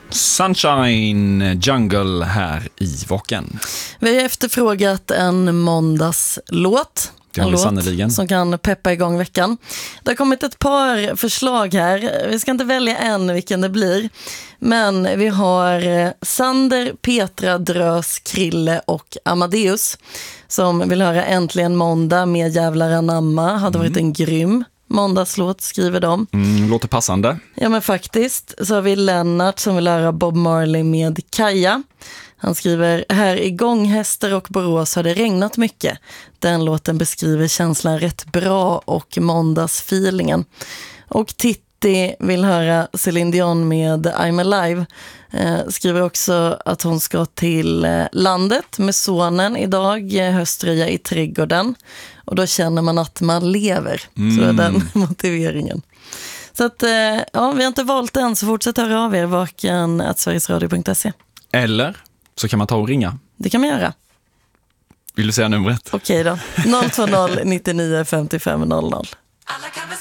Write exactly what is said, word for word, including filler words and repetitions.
Sunshine Jungle här i Vaken. Vi har efterfrågat en måndagslåt. Det har vi sannoliken. Som kan peppa igång veckan. Det har kommit ett par förslag här. Vi ska inte välja en vilken det blir. Men vi har Sander, Petra, Drös, Krille och Amadeus som vill höra Äntligen måndag med Jävlar anamma. Hade varit en grym måndagslåt, skriver de. Mm, låter passande. Ja, men faktiskt. Så har vi Lennart som vill höra Bob Marley med Kaja. Han skriver, här i Gånghäster och Borås har det regnat mycket. Den låten beskriver känslan rätt bra och måndagsfeelingen. Och Titti vill höra Celine Dion med I'm Alive. Eh, skriver också att hon ska till eh, landet med sonen idag, eh, höströja i trädgården. Och då känner man att man lever. Mm. Så är den motiveringen. Så att, eh, ja, vi har inte valt än, så fortsätt höra av er, vaken at sverigesradio punkt se. Eller så kan man ta och ringa. Det kan man göra. Vill du säga numret? Okej då. noll två noll nittionio femtiofem noll noll.